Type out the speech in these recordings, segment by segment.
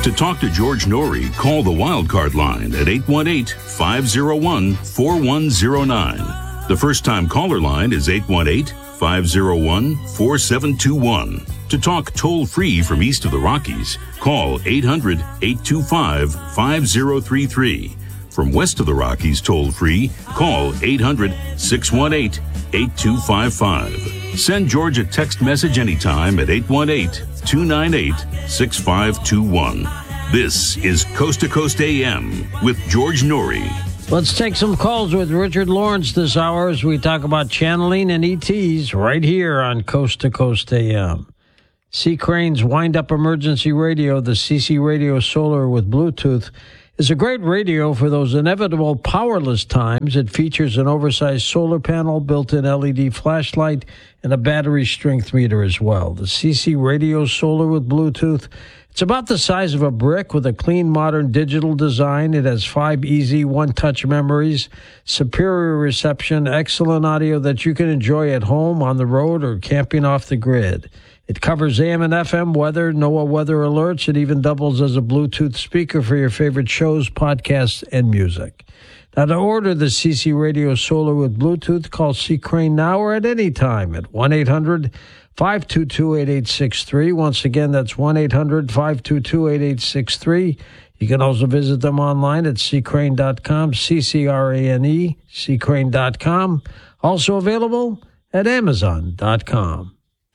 To talk to George Norrie, call the Wildcard line at 818-501-4109. The first-time caller line is 818-501-4721. To talk toll-free from east of the Rockies, call 800-825-5033. From west of the Rockies toll-free, call 800-618-8255. Send George a text message anytime at 818-298-6521. This is Coast to Coast AM with George Norrie. Let's take some calls with Richard Lawrence this hour as we talk about channeling and ETs right here on Coast to Coast AM. C. Crane's Wind-Up Emergency Radio, the CC Radio Solar with Bluetooth, is a great radio for those inevitable powerless times. It features an oversized solar panel, built-in LED flashlight, and a battery strength meter as well. The CC Radio Solar with Bluetooth, it's about the size of a brick with a clean, modern digital design. It has 5 easy one-touch memories, superior reception, excellent audio that you can enjoy at home, on the road, or camping off the grid. It covers AM and FM weather, NOAA weather alerts. It even doubles as a Bluetooth speaker for your favorite shows, podcasts, and music. Now, to order the CC Radio Solar with Bluetooth, call C. Crane now or at any time at 1-800-522-8863. Once again, that's 1-800-522-8863. You can also visit them online at ccrane.com, C-C-R-A-N-E, ccrane.com. Also available at amazon.com.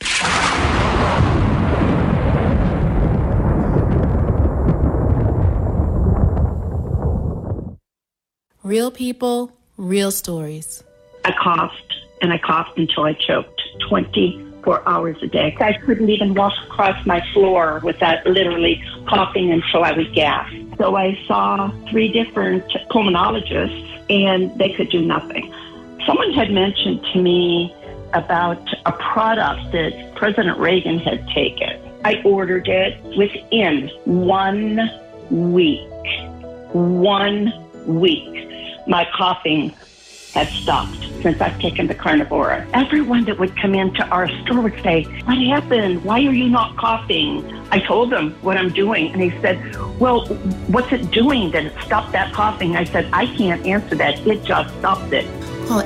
Real people, real stories. I coughed, and I coughed until I choked 24 hours a day. I couldn't even walk across my floor without literally coughing until I would gasp. So I saw 3 different pulmonologists, and they could do nothing. Someone had mentioned to me about a product that President Reagan had taken. I ordered it within 1 week. 1 week. My coughing has stopped since I've taken the Carnivora. Everyone that would come into our store would say, "What happened? Why are you not coughing?" I told them what I'm doing, and he said, "Well, what's it doing that it stopped that coughing?" I said, "I can't answer that. It just stopped it." Call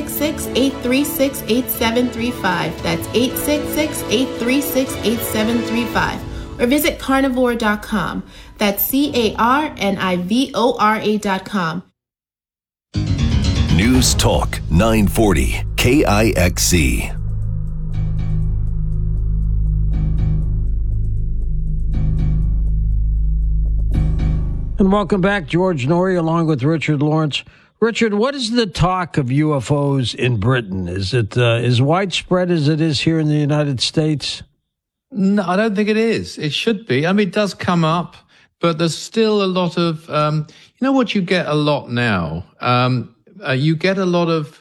866-836-8735. That's 866-836-8735. Or visit carnivora.com. That's carnivora.com. News Talk 940 KIXC. And welcome back, George Norrie, along with Richard Lawrence. Richard, what is the talk of UFOs in Britain? Is it as widespread as it is here in the United States? No, I don't think it is. It should be. I mean, it does come up, but there's still a lot of, you know what you get a lot now? You get a lot of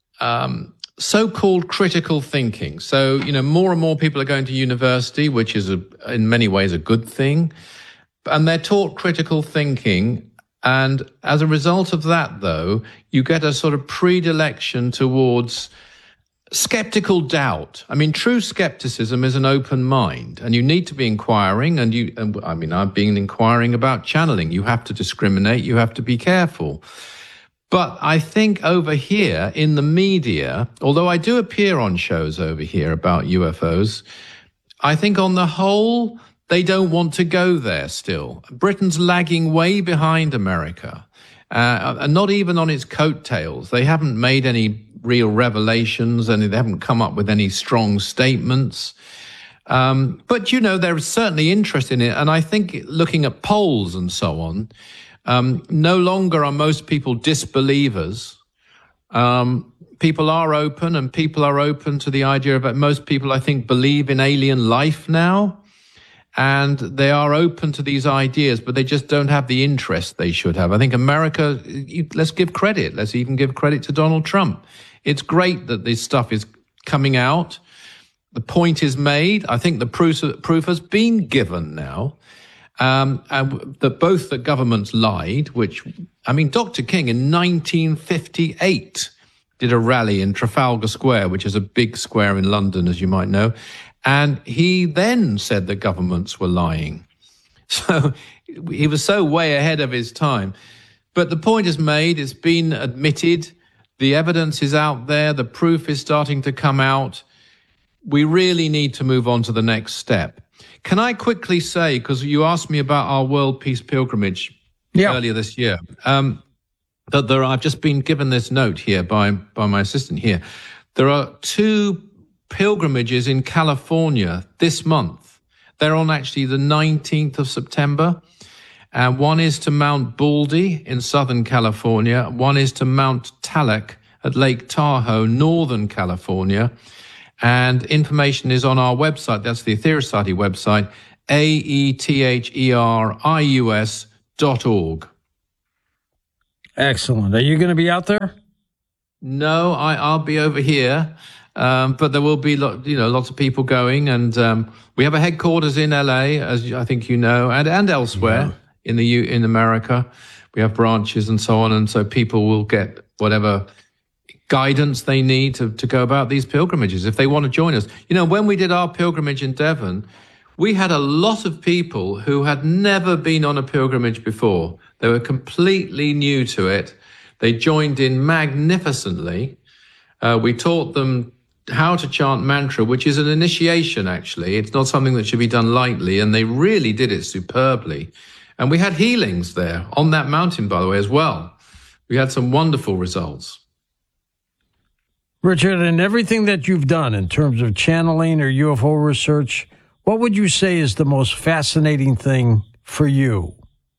so-called critical thinking. So, you know, more and more people are going to university, which is in many ways a good thing. And they're taught critical thinking. And as a result of that, though, you get a sort of predilection towards skeptical doubt. I mean, true skepticism is an open mind, and you need to be inquiring. And I've been inquiring about channeling. You have to discriminate. You have to be careful. But I think over here in the media, although I do appear on shows over here about UFOs, I think on the whole, they don't want to go there still. Britain's lagging way behind America, and not even on its coattails. They haven't made any real revelations, and they haven't come up with any strong statements. But, you know, they're certainly interested in it. And I think looking at polls and so on, no longer are most people disbelievers. People are open, and people are open to the idea of it. Most people, I think, believe in alien life now. And they are open to these ideas, but they just don't have the interest they should have. I think America, let's give credit. Let's even give credit to Donald Trump. It's great that this stuff is coming out. The point is made. I think the proof has been given now. And that both the governments lied, Dr. King in 1958 did a rally in Trafalgar Square, which is a big square in London, as you might know. And he then said the governments were lying. So he was so way ahead of his time. But the point is made, it's been admitted, the evidence is out there, the proof is starting to come out. We really need to move on to the next step. Can I quickly say, because you asked me about our World Peace Pilgrimage earlier this year, that I've just been given this note here by my assistant here. There are 2 pilgrimages in California this month. They're on actually the 19th of September. And one is to Mount Baldy in Southern California. One is to Mount Talek at Lake Tahoe, Northern California. And information is on our website. That's the Aetherius Society website, aetherius.org. Excellent. Are you going to be out there? No, I'll be over here. But there will be lots of people going. And we have a headquarters in LA, as I think you know, and elsewhere in America. We have branches and so on. And so people will get whatever guidance they need to go about these pilgrimages if they want to join us. You know, when we did our pilgrimage in Devon, we had a lot of people who had never been on a pilgrimage before. They were completely new to it. They joined in magnificently. We taught them how to chant mantra, which is an initiation, actually. It's not something that should be done lightly, and they really did it superbly. And we had healings there on that mountain, by the way, as well. We had some wonderful results. Richard, in everything that you've done in terms of channeling or UFO research, what would you say is the most fascinating thing for you?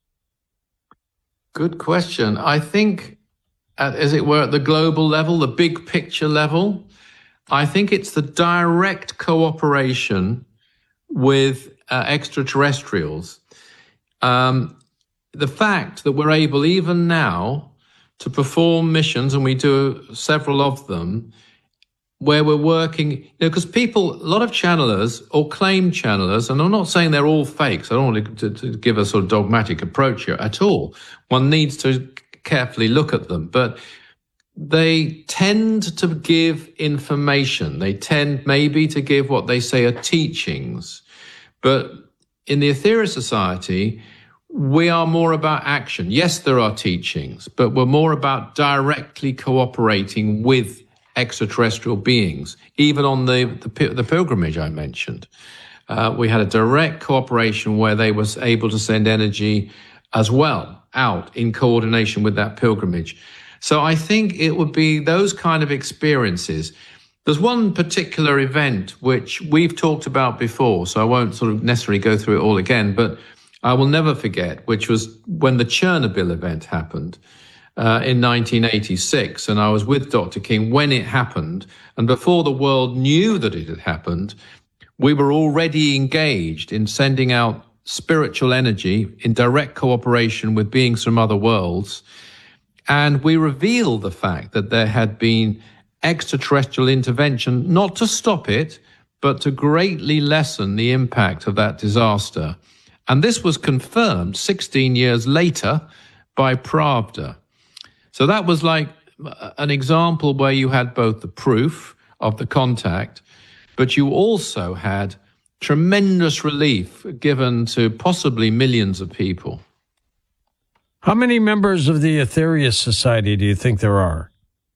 Good question. I think, as it were, at the global level, the big picture level, I think it's the direct cooperation with extraterrestrials. The fact that we're able, even now, to perform missions, and we do several of them, where we're working, because a lot of channelers or claim channelers, and I'm not saying they're all fakes, I don't want to give a sort of dogmatic approach here at all. One needs to carefully look at them, but they tend to give information. They tend maybe to give what they say are teachings. But in the Aetherius Society, we are more about action. Yes, there are teachings, but we're more about directly cooperating with extraterrestrial beings. Even on the pilgrimage I mentioned, we had a direct cooperation where they were able to send energy as well out in coordination with that pilgrimage. So I think it would be those kind of experiences. There's one particular event which we've talked about before, so I won't sort of necessarily go through it all again, but I will never forget, which was when the Chernobyl event happened in 1986. And I was with Dr. King when it happened. And before the world knew that it had happened, we were already engaged in sending out spiritual energy in direct cooperation with beings from other worlds. And we revealed the fact that there had been extraterrestrial intervention, not to stop it, but to greatly lessen the impact of that disaster. And this was confirmed 16 years later by Pravda. So that was like an example where you had both the proof of the contact, but you also had tremendous relief given to possibly millions of people. How many members of the Aetherius Society do you think there are?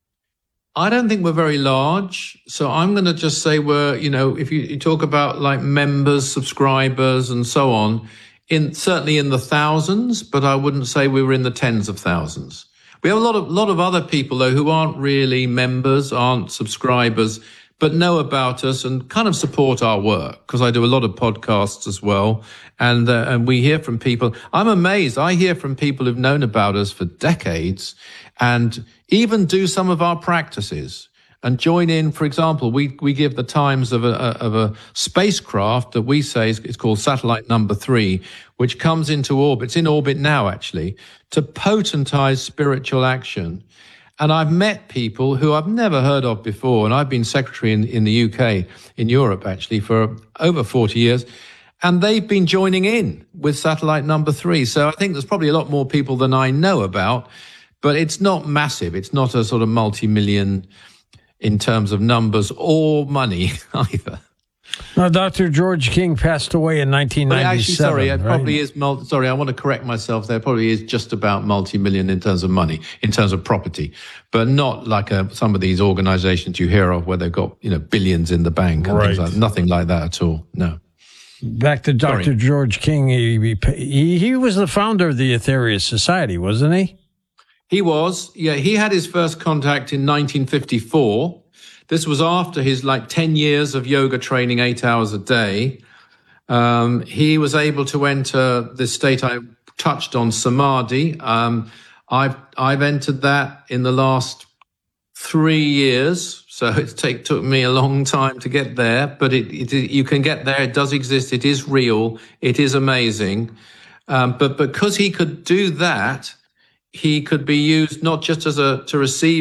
I don't think we're very large. So I'm going to just say we're, if you talk about like members, subscribers, and so on, certainly in the thousands, but I wouldn't say we were in the tens of thousands. We have a lot of other people, though, who aren't really members, aren't subscribers, but know about us and kind of support our work, because I do a lot of podcasts as well. And we hear from people. I'm amazed. I hear from people who've known about us for decades and even do some of our practices and join in. For example, we give the times of a spacecraft that we say is called satellite number 3, which comes into orbit. It's in orbit now, actually, to potentize spiritual action. And I've met people who I've never heard of before, and I've been secretary in the UK, in Europe, actually, for over 40 years, and they've been joining in with satellite number 3. So I think there's probably a lot more people than I know about, but it's not massive. It's not a sort of multi-million in terms of numbers or money either. Now, Dr. George King passed away in 1997. Actually, sorry, it right? probably is. Sorry, I want to correct myself. There probably is just about multi-million in terms of money, in terms of property, but not like some of these organizations you hear of where they've got billions in the bank and things like nothing like that at all. No. Back to Dr. George King. He was the founder of the Aetherius Society, wasn't he? He was. Yeah, he had his first contact in 1954. This was after his 10 years of yoga training, 8 hours a day. He was able to enter this state I touched on, samadhi. I've entered that in the last 3 years. So it took me a long time to get there, but you can get there. It does exist. It is real. It is amazing. But because he could do that, he could be used not just to receive